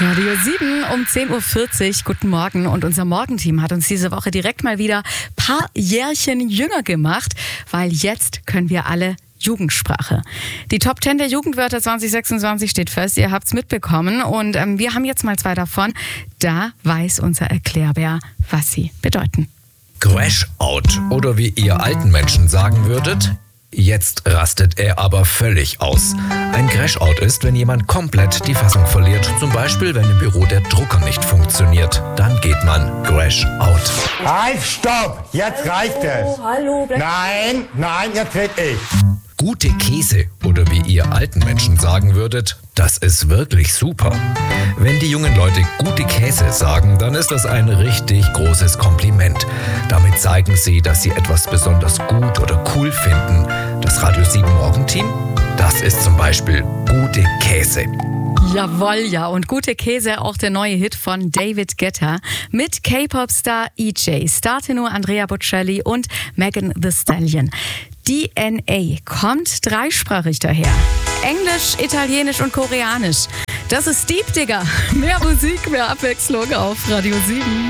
Radio 7 um 10.40 Uhr. Guten Morgen. Und unser Morgenteam hat uns diese Woche direkt mal wieder ein paar Jährchen jünger gemacht, weil jetzt können wir alle Jugendsprache. Die Top 10 der Jugendwörter 2026 steht fest. Ihr habt's mitbekommen. Und wir haben jetzt mal 2 davon. Da weiß unser Erklärbär, was sie bedeuten. Crash-out oder wie ihr alten Menschen sagen würdet, jetzt rastet er aber völlig aus. Ein Crash-out ist, wenn jemand komplett die Fassung verliert. Zum Beispiel, wenn im Büro der Drucker nicht funktioniert. Dann geht man Crash-out. Halt, stopp! Jetzt reicht es! Hallo, Nein, jetzt red ich. Gute Käse oder wie ihr alten Menschen sagen würdet, das ist wirklich super. Wenn die jungen Leute gute Käse sagen, dann ist das ein richtig großes Kompliment. Damit zeigen sie, dass sie etwas besonders gut oder cool finden. Das Radio 7 Morgenteam, das ist zum Beispiel gute Käse. Jawohl, ja. Und gute Käse, auch der neue Hit von David Guetta mit K-Pop-Star EJ, Star-Tenor Andrea Bocelli und Megan Thee Stallion. DNA kommt dreisprachig daher. Englisch, Italienisch und Koreanisch. Das ist Deep, Digga. Mehr Musik, mehr Abwechslung auf Radio 7.